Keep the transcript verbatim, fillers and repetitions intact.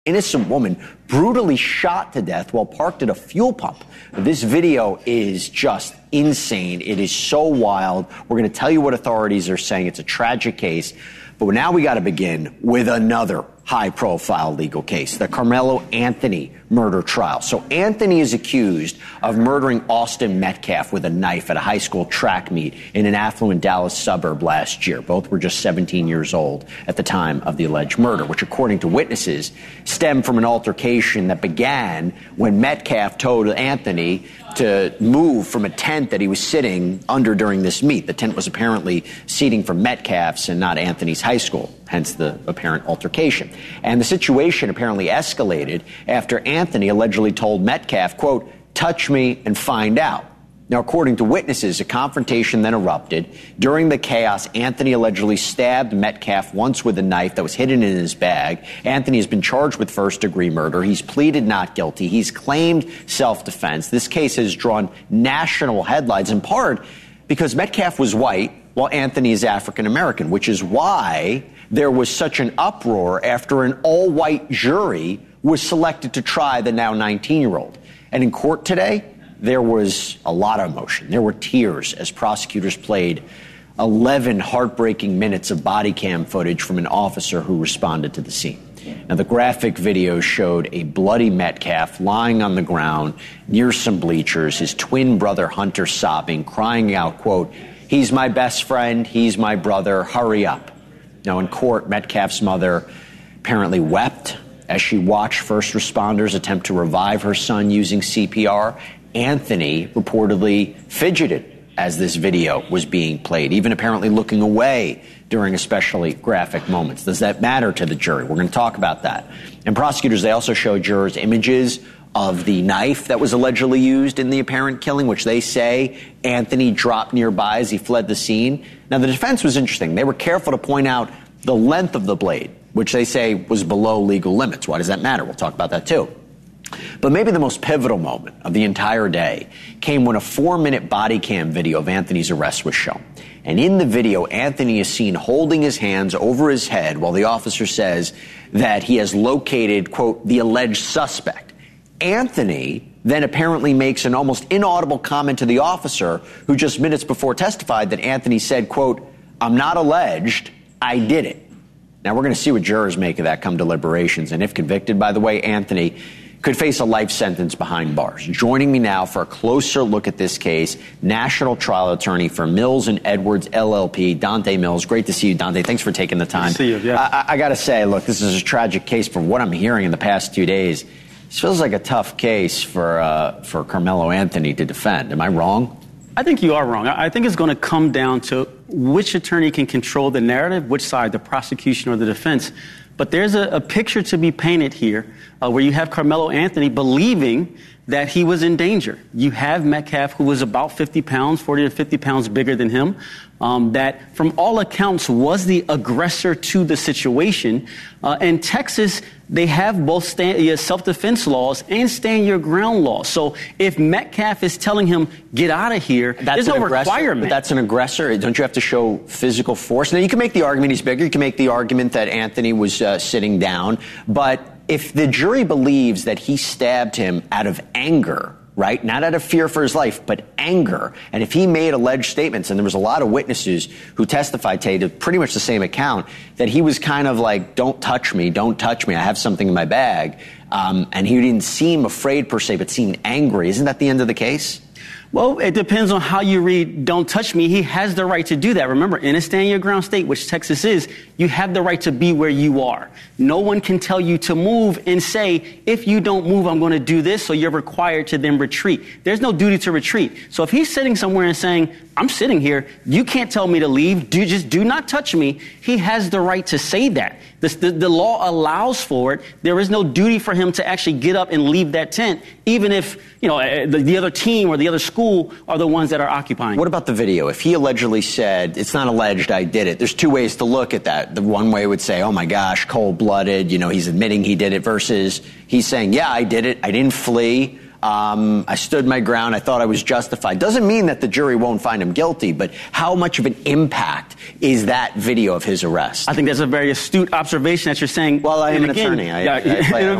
Innocent woman brutally shot to death while parked at a fuel pump. This video is just insane. It is so wild. We're going to tell you what authorities are saying. It's a tragic case. But now we got to begin with another high-profile legal case, the Carmelo Anthony murder trial. So Anthony is accused of murdering Austin Metcalf with a knife at a high school track meet in an affluent Dallas suburb last year. Both were just seventeen years old at the time of the alleged murder, which, according to witnesses, stemmed from an altercation that began when Metcalf told Anthony to move from a tent that he was sitting under during this meet. The tent was apparently seating for Metcalf's and not Anthony's high school, hence the apparent altercation. And the situation apparently escalated after Anthony allegedly told Metcalf, quote, "touch me and find out." Now, according to witnesses, a confrontation then erupted. During the chaos, Anthony allegedly stabbed Metcalf once with a knife that was hidden in his bag. Anthony has been charged with first-degree murder. He's pleaded not guilty. He's claimed self-defense. This case has drawn national headlines, in part because Metcalf was white while Anthony is African-American, which is why there was such an uproar after an all-white jury was selected to try the now nineteen-year-old. And in court today, there was a lot of emotion. There were tears as prosecutors played eleven heartbreaking minutes of body cam footage from an officer who responded to the scene. Now, the graphic video showed a bloody Metcalf lying on the ground near some bleachers, his twin brother Hunter sobbing, crying out, quote, "He's my best friend, he's my brother, hurry up." Now, in court, Metcalf's mother apparently wept as she watched first responders attempt to revive her son using C P R. Anthony reportedly fidgeted as this video was being played, even apparently looking away during especially graphic moments. Does that matter to the jury? We're going to talk about that. And prosecutors, they also showed jurors images of the knife that was allegedly used in the apparent killing, which they say Anthony dropped nearby as he fled the scene. Now, the defense was interesting. They were careful to point out the length of the blade, which they say was below legal limits. Why does that matter? We'll talk about that, too. But maybe the most pivotal moment of the entire day came when a four-minute body cam video of Anthony's arrest was shown. And in the video, Anthony is seen holding his hands over his head while the officer says that he has located, quote, the alleged suspect. Anthony then apparently makes an almost inaudible comment to the officer, who just minutes before testified that Anthony said, quote, "I'm not alleged, I did it." Now, we're going to see what jurors make of that come deliberations. And if convicted, by the way, Anthony could face a life sentence behind bars. Joining me now for a closer look at this case, national trial attorney for Mills and Edwards L L P, Dante Mills. Great to see you, Dante. Thanks for taking the time. Good to see you, yeah. I, I got to say, look, this is a tragic case. From what I'm hearing in the past two days, this feels like a tough case for uh, for Carmelo Anthony to defend. Am I wrong? I think you are wrong. I think it's going to come down to which attorney can control the narrative, which side, the prosecution or the defense. But there's a, a picture to be painted here uh, where you have Carmelo Anthony believing that he was in danger. You have Metcalf, who was about fifty pounds, forty to fifty pounds bigger than him, um, that from all accounts was the aggressor to the situation. Uh, in Texas, they have both stand, uh, self-defense laws and stand your ground laws. So if Metcalf is telling him, get out of here, that's there's no aggressor, requirement. But that's an aggressor. Don't you have to show physical force? Now, you can make the argument he's bigger. You can make the argument that Anthony was uh, sitting down. But if the jury believes that he stabbed him out of anger, right, not out of fear for his life, but anger, and if he made alleged statements, and there was a lot of witnesses who testified today to pretty much the same account, that he was kind of like, don't touch me, don't touch me, I have something in my bag, um, and he didn't seem afraid per se, but seemed angry. Isn't that the end of the case? Well, it depends on how you read "don't touch me." He has the right to do that. Remember, in a stand your ground state, which Texas is, you have the right to be where you are. No one can tell you to move and say, if you don't move, I'm going to do this, so you're required to then retreat. There's no duty to retreat. So if he's sitting somewhere and saying, I'm sitting here, you can't tell me to leave, do just do not touch me, he has the right to say that. This, the, the law allows for it. There is no duty for him to actually get up and leave that tent, even if, you know, the, the other team or the other school are the ones that are occupying. What about the video? If he allegedly said, it's not alleged, I did it, there's two ways to look at that. The one way would say, oh my gosh, cold-blooded, you know, he's admitting he did it, versus he's saying, yeah, I did it, I didn't flee. Um, I stood my ground. I thought I was justified. Doesn't mean that the jury won't find him guilty, but how much of an impact is that video of his arrest? I think that's a very astute observation that you're saying. Well, I am an again, attorney. I, yeah, I play